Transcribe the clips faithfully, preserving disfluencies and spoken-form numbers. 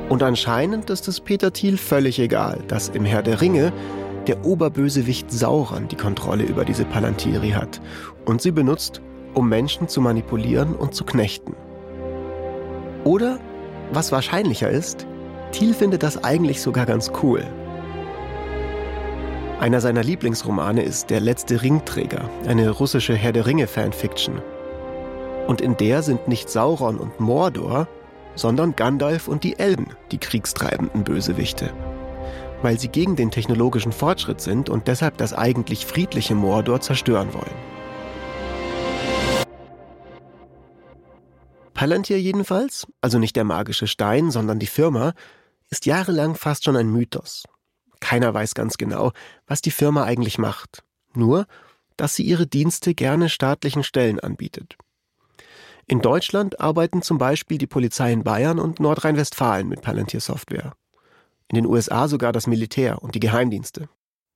Und anscheinend ist es Peter Thiel völlig egal, dass im Herr der Ringe der Oberbösewicht Sauron die Kontrolle über diese Palantiri hat und sie benutzt, um Menschen zu manipulieren und zu knechten. Oder, was wahrscheinlicher ist, Thiel findet das eigentlich sogar ganz cool. Einer seiner Lieblingsromane ist Der letzte Ringträger, eine russische Herr der Ringe-Fanfiction. Und in der sind nicht Sauron und Mordor, sondern Gandalf und die Elben die kriegstreibenden Bösewichte. Weil sie gegen den technologischen Fortschritt sind und deshalb das eigentlich friedliche Mordor zerstören wollen. Palantir jedenfalls, also nicht der magische Stein, sondern die Firma, ist jahrelang fast schon ein Mythos. Keiner weiß ganz genau, was die Firma eigentlich macht. Nur, dass sie ihre Dienste gerne staatlichen Stellen anbietet. In Deutschland arbeiten zum Beispiel die Polizei in Bayern und Nordrhein-Westfalen mit Palantir-Software. In den U S A sogar das Militär und die Geheimdienste.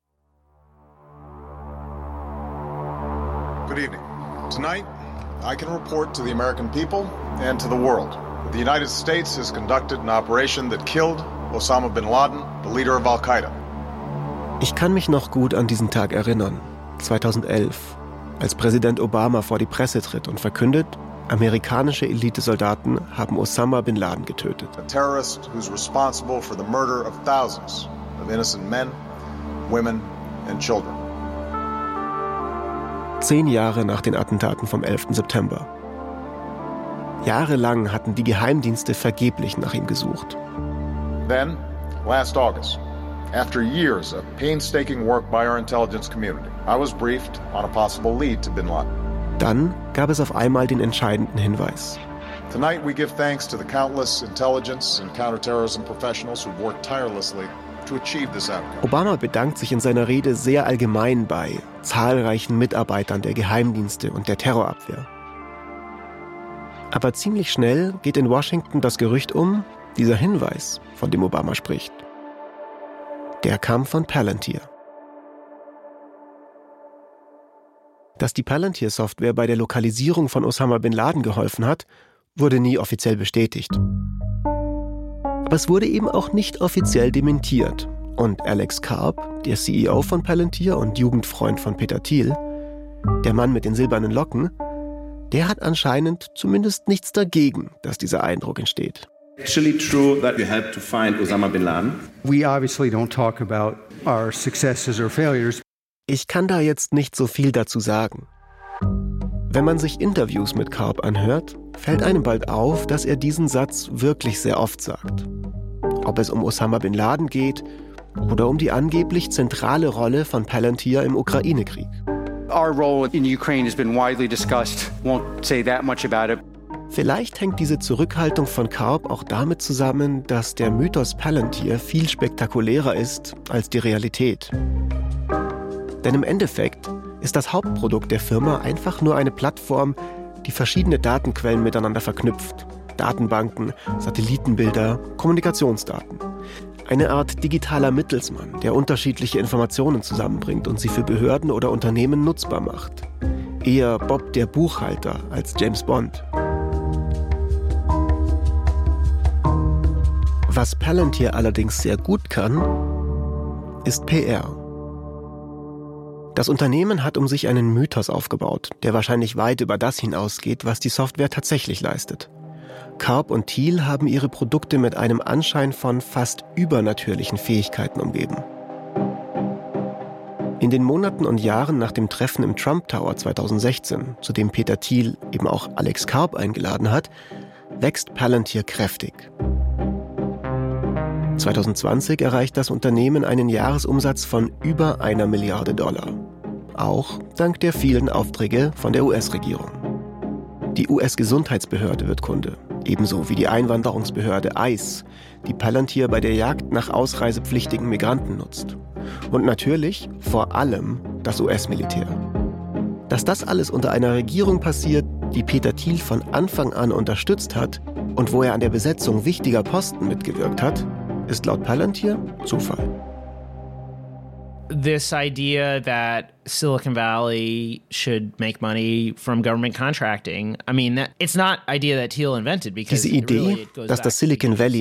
Good evening. Tonight, I can report to the American people and to the world. The United States has conducted an operation that killed Osama bin Laden, the leader of Al-Qaeda. Ich kann mich noch gut an diesen Tag erinnern, zweitausendelf, als Präsident Obama vor die Presse tritt und verkündet, amerikanische Elitesoldaten haben Osama bin Laden getötet. A terrorist who's responsible for the murder of thousands of innocent men, women and children. Zehn Jahre nach den Attentaten vom elften September. Jahrelang hatten die Geheimdienste vergeblich nach ihm gesucht. Then, last August, after years of painstaking work by our intelligence community, I was briefed on a possible lead to bin Laden. Dann gab es auf einmal den entscheidenden Hinweis. Tonight we give thanks to the countless intelligence and counterterrorism professionals who've worked tirelessly to achieve this outcome. Obama bedankt sich in seiner Rede sehr allgemein bei zahlreichen Mitarbeitern der Geheimdienste und der Terrorabwehr. Aber ziemlich schnell geht in Washington das Gerücht um, dieser Hinweis, von dem Obama spricht, der kam von Palantir. Dass die Palantir-Software bei der Lokalisierung von Osama bin Laden geholfen hat, wurde nie offiziell bestätigt. Aber es wurde eben auch nicht offiziell dementiert. Und Alex Karp, der C E O von Palantir und Jugendfreund von Peter Thiel, der Mann mit den silbernen Locken, der hat anscheinend zumindest nichts dagegen, dass dieser Eindruck entsteht. Actually true that you helped to find Osama bin Laden? We obviously don't talk about our successes or failures. Ich kann da jetzt nicht so viel dazu sagen. Wenn man sich Interviews mit Karp anhört, fällt einem bald auf, dass er diesen Satz wirklich sehr oft sagt. Ob es um Osama bin Laden geht oder um die angeblich zentrale Rolle von Palantir im Ukraine-Krieg. Our role in Ukraine has been widely discussed. Won't say that much about it. Vielleicht hängt diese Zurückhaltung von Karp auch damit zusammen, dass der Mythos Palantir viel spektakulärer ist als die Realität. Denn im Endeffekt ist das Hauptprodukt der Firma einfach nur eine Plattform, die verschiedene Datenquellen miteinander verknüpft. Datenbanken, Satellitenbilder, Kommunikationsdaten. Eine Art digitaler Mittelsmann, der unterschiedliche Informationen zusammenbringt und sie für Behörden oder Unternehmen nutzbar macht. Eher Bob der Buchhalter als James Bond. Was Palantir allerdings sehr gut kann, ist P R. Das Unternehmen hat um sich einen Mythos aufgebaut, der wahrscheinlich weit über das hinausgeht, was die Software tatsächlich leistet. Karp und Thiel haben ihre Produkte mit einem Anschein von fast übernatürlichen Fähigkeiten umgeben. In den Monaten und Jahren nach dem Treffen im Trump Tower zweitausendsechzehn, zu dem Peter Thiel eben auch Alex Karp eingeladen hat, wächst Palantir kräftig. zweitausendzwanzig erreicht das Unternehmen einen Jahresumsatz von über einer Milliarde Dollar. Auch dank der vielen Aufträge von der U S-Regierung. Die U S-Gesundheitsbehörde wird Kunde, ebenso wie die Einwanderungsbehörde ICE, die Palantir bei der Jagd nach ausreisepflichtigen Migranten nutzt. Und natürlich vor allem das U S-Militär. Dass das alles unter einer Regierung passiert, die Peter Thiel von Anfang an unterstützt hat und wo er an der Besetzung wichtiger Posten mitgewirkt hat, ist laut Palantir Zufall. This idea that Silicon Valley should make money from government contracting, I mean, that, it's not idea that Thiel invented because Diese Idee, really it goes dass back das Silicon Valley